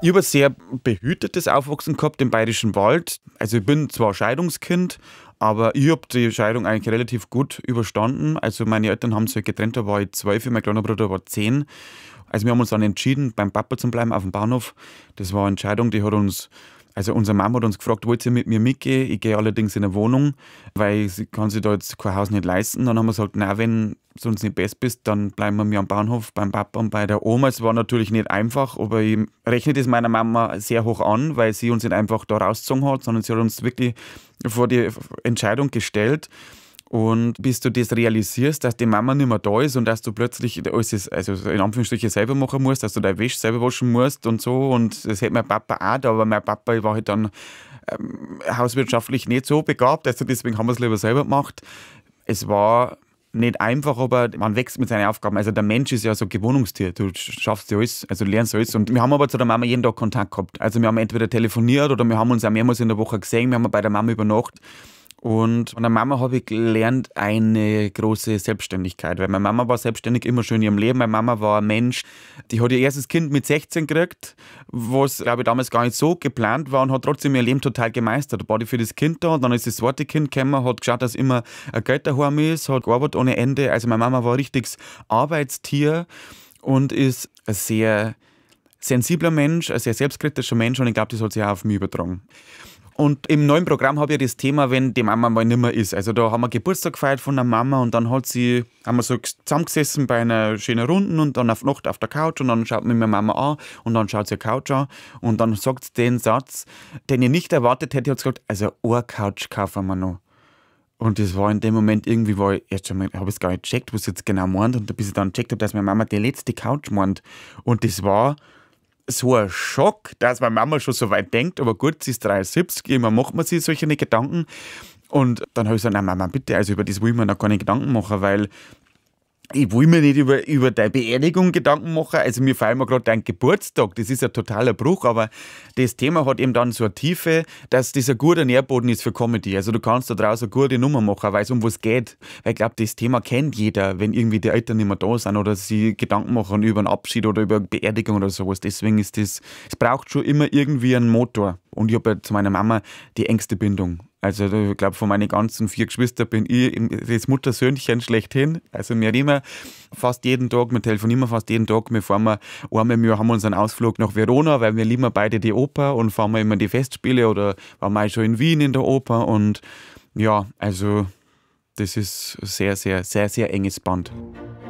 Ich habe ein sehr behütetes Aufwachsen gehabt im Bayerischen Wald. Also ich bin zwar Scheidungskind, aber ich habe die Scheidung eigentlich relativ gut überstanden. Also meine Eltern haben sich getrennt, da war ich 12, mein kleiner Bruder war 10. Also wir haben uns dann entschieden, beim Papa zu bleiben auf dem Bahnhof. Das war eine Entscheidung, die hat uns, also unsere Mama hat uns gefragt, wollt ihr mit mir mitgehen? Ich gehe allerdings in eine Wohnung, weil sie kann sich da jetzt kein Haus nicht leisten. Dann haben wir gesagt, nein, wenn du uns nicht best bist, dann bleiben wir am Bahnhof beim Papa und bei der Oma. Es war natürlich nicht einfach, aber ich rechne das meiner Mama sehr hoch an, weil sie uns nicht einfach da rausgezogen hat, sondern sie hat uns wirklich vor die Entscheidung gestellt. Und bis du das realisierst, dass die Mama nicht mehr da ist und dass du plötzlich alles, also in Anführungsstrichen selber machen musst, dass du deine Wäsche selber waschen musst und so. Und das hätte mein Papa auch da, aber mein Papa war halt dann hauswirtschaftlich nicht so begabt, also deswegen haben wir es lieber selber gemacht. Es war nicht einfach, aber man wächst mit seinen Aufgaben. Also der Mensch ist ja so ein Gewohnungstier. Du schaffst ja alles, also du lernst alles. Und wir haben aber zu der Mama jeden Tag Kontakt gehabt. Also wir haben entweder telefoniert oder wir haben uns auch mehrmals in der Woche gesehen. Wir haben bei der Mama übernachtet. Und von der Mama habe ich gelernt eine große Selbstständigkeit, weil meine Mama war selbstständig immer schon in ihrem Leben. Meine Mama war ein Mensch, die hat ihr erstes Kind mit 16 gekriegt, was, glaube ich, damals gar nicht so geplant war und hat trotzdem ihr Leben total gemeistert. Da war die für das Kind da und dann ist das zweite Kind gekommen, hat geschaut, dass immer ein Geld daheim ist, hat gearbeitet ohne Ende. Also meine Mama war ein richtiges Arbeitstier und ist ein sehr sensibler Mensch, ein sehr selbstkritischer Mensch und ich glaube, das hat sich auch auf mich übertragen. Und im neuen Programm habe ich das Thema, wenn die Mama mal nicht mehr ist. Also da haben wir Geburtstag gefeiert von der Mama und dann haben wir so zusammengesessen bei einer schönen Runde und dann auf Nacht auf der Couch und dann schaut mich meine Mama an und dann schaut sie die Couch an und dann sagt sie den Satz, den ich nicht erwartet hätte, hat sie gesagt, also eine Couch kaufen wir noch. Und das war in dem Moment irgendwie, habe ich es gar nicht gecheckt, was sie jetzt genau meint und bis ich dann gecheckt habe, dass meine Mama die letzte Couch meint. Und das war so ein Schock, dass meine Mama schon so weit denkt, aber gut, sie ist 73, immer macht man sich solche Gedanken. Und dann habe ich gesagt, nein Mama, bitte, also über das will ich mir noch keine Gedanken machen, weil ich will mir nicht über deine Beerdigung Gedanken machen, also wir feiern gerade deinen Geburtstag, das ist ein totaler Bruch, aber das Thema hat eben dann so eine Tiefe, dass das ein guter Nährboden ist für Comedy, also du kannst da draußen eine gute Nummer machen, weil es um was geht, weil ich glaube, das Thema kennt jeder, wenn irgendwie die Eltern nicht mehr da sind oder sie Gedanken machen über einen Abschied oder über eine Beerdigung oder sowas, deswegen ist das, es braucht schon immer irgendwie einen Motor und ich habe ja zu meiner Mama die engste Bindung. Also ich glaube, von meinen ganzen 4 Geschwistern bin ich das Muttersöhnchen schlechthin. Also wir reden fast jeden Tag, wir telefonieren fast jeden Tag. Wir fahren wir haben uns einen Ausflug nach Verona, weil wir lieben beide die Oper und fahren wir immer die Festspiele oder waren wir schon in Wien in der Oper. Und ja, also das ist ein sehr, sehr, sehr, sehr enges Band.